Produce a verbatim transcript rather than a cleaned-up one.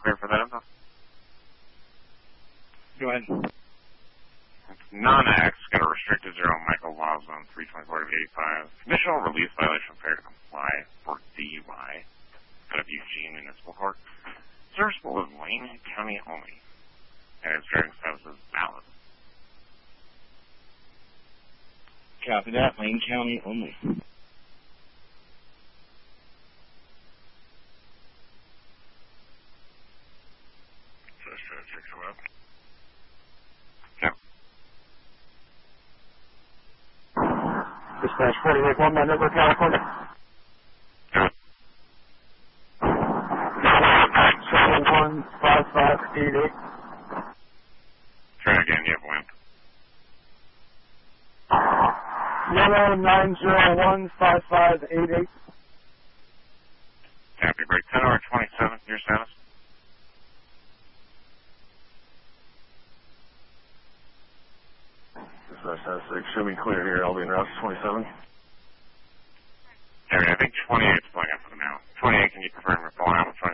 clear for that info? Go ahead. Non-X got a restricted zero Michael Law Zone three twenty-four to eighty-five. Conditional release violation failure to comply for D U I out of Eugene Municipal Court. Serviceable in Wayne County only. And its driving status is valid. Copy that. Wayne County only. Just try to fix him up. No. Dispatch forty-eight one, my number, California. seven one five five eight eight. Try again, you have wind. Yellow nine zero one five five eight eight. Copy, break ten over twenty-seven, your status? Dispatch has six, show me clear here, I'll be in route twenty-seven. Copy, I think twenty-eight's pulling up for the now. twenty-eight, can you confirm we're pulling out with